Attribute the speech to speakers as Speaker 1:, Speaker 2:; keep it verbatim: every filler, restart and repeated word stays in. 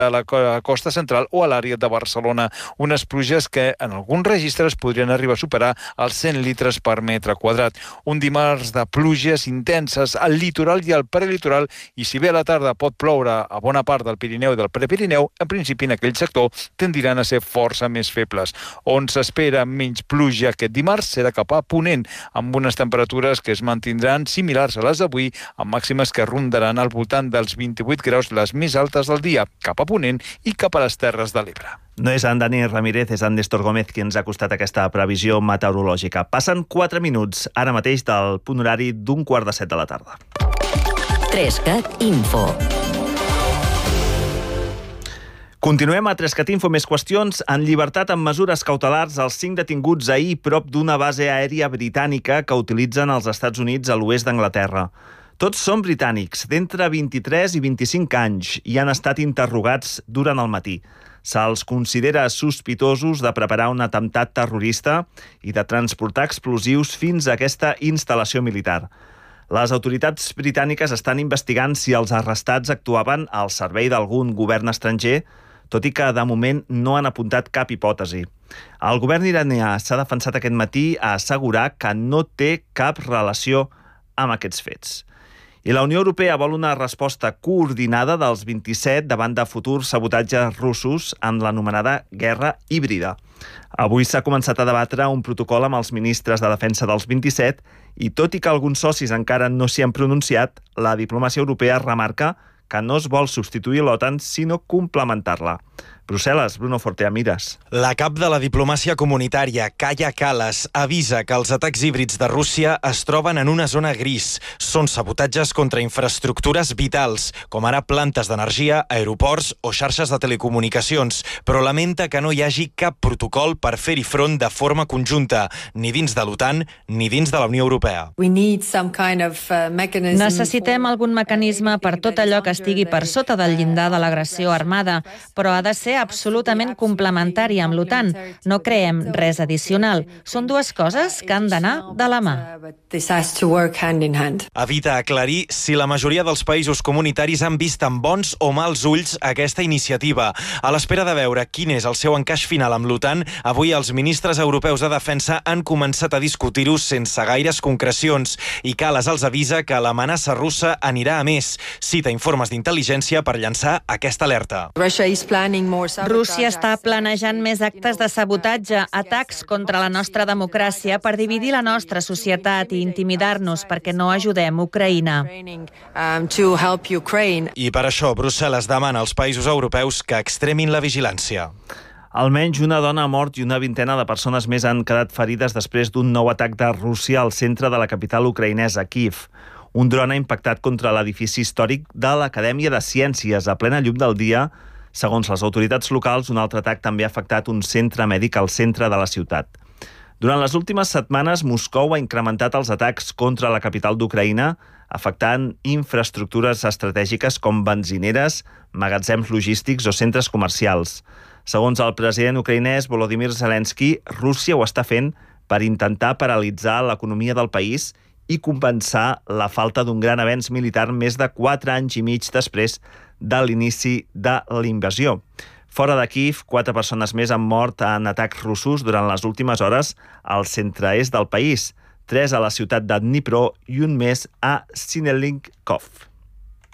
Speaker 1: a la costa central o a l'àrea de Barcelona. Unes pluges que en alguns registres podrien arribar a superar els cent litres per metre quadrat. Un dimarts de pluges intenses al litoral i al prelitoral, i si bé a la tarda pot ploure a bona part del Pirineu i del Prepirineu, en principi en aquell sector tendiran a ser força més febles. On s'espera menys pluja aquest dimarts serà cap a Ponent, amb unes temperatures que es mantindran similars a les d'avui, amb màximes que rondaran al voltant dels vint-i-vuit graus, les més altes del dia, cap a Ponent i cap a les Terres de l'Ebre.
Speaker 2: No és en Dani Ramírez, és en Néstor Gómez qui ens ha costat aquesta previsió meteorològica. Passen quatre minuts, ara mateix, del punt horari d'un quart de set de la tarda.
Speaker 3: Trescat Info.
Speaker 2: Continuem a Trescat Info. Més qüestions. En llibertat amb mesures cautelars els cinc detinguts ahir prop d'una base aèria britànica que utilitzen els Estats Units a l'oest d'Anglaterra. Tots són britànics, d'entre vint-i-tres i vint-i-cinc anys, i han estat interrogats durant el matí. Se'ls considera sospitosos de preparar un atemptat terrorista i de transportar explosius fins a aquesta instal·lació militar. Les autoritats britàniques estan investigant si els arrestats actuaven al servei d'algun govern estranger, tot i que de moment no han apuntat cap hipòtesi. El govern iranià s'ha defensat aquest matí a assegurar que no té cap relació amb aquests fets. I la Unió Europea vol una resposta coordinada dels vint-i-set davant de futurs sabotatges russos en l'anomenada guerra híbrida. Avui s'ha començat a debatre un protocol amb els ministres de defensa dels vint-i-set i, tot i que alguns socis encara no s'hi han pronunciat, la diplomàcia europea remarca que no es vol substituir l'OTAN, sinó complementar-la. Brussel·les, Bruno Forteamires.
Speaker 4: La cap de la diplomàcia comunitària, Kaja Kallas, avisa que els atacs híbrids de Rússia es troben en una zona gris. Són sabotatges contra infraestructures vitals, com ara plantes d'energia, aeroports o xarxes de telecomunicacions, però lamenta que no hi hagi cap protocol per fer-hi front de forma conjunta, ni dins de l'OTAN ni dins de la Unió Europea.
Speaker 5: Necessitem algun mecanisme per tot allò que estigui per sota del llindar de l'agressió armada, però ha de ser absolutament complementari amb l'OTAN. No creem res addicional. Són dues coses que han d'anar de la mà.
Speaker 4: Evita aclarir si la majoria dels països comunitaris han vist amb bons o mals ulls aquesta iniciativa. A l'espera de veure quin és el seu encaix final amb l'OTAN, avui els ministres europeus de defensa han començat a discutir-ho sense gaires concrecions, i Kallas els avisa que l'amenaça russa anirà a més. Cita informes d'intel·ligència per llançar aquesta alerta.
Speaker 5: Rússia està planejant més actes de sabotatge, atacs contra la nostra democràcia per dividir la nostra societat i intimidar-nos perquè no ajudem Ucraïna.
Speaker 4: I per això Brussel·les demana als països europeus que extremin la vigilància.
Speaker 2: Almenys una dona ha mort i una vintena de persones més han quedat ferides després d'un nou atac de Rússia al centre de la capital ucraïnesa, Kíev. Un dron ha impactat contra l'edifici històric de l'Acadèmia de Ciències a plena llum del dia. Segons les autoritats locals, un altre atac també ha afectat un centre mèdic al centre de la ciutat. Durant les últimes setmanes, Moscou ha incrementat els atacs contra la capital d'Ucraïna, afectant infraestructures estratègiques com benzineres, magatzems logístics o centres comercials. Segons el president ucraïnès Volodymyr Zelensky, Rússia ho està fent per intentar paralitzar l'economia del país i compensar la falta d'un gran avenç militar més de quatre anys i mig després de l'inici de l'invasió. Fora de Kíev, quatre persones més han mort en atacs russos durant les últimes hores al centre-est del país, tres a la ciutat de Dnipro i un més a Sinelnikov.